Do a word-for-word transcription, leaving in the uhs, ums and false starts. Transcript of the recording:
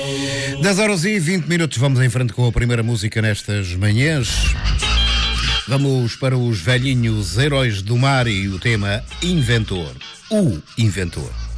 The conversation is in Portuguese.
dez horas e vinte minutos, vamos em frente com a primeira música nestas manhãs. Vamos para os velhinhos heróis do mar e o tema Inventor. O Inventor.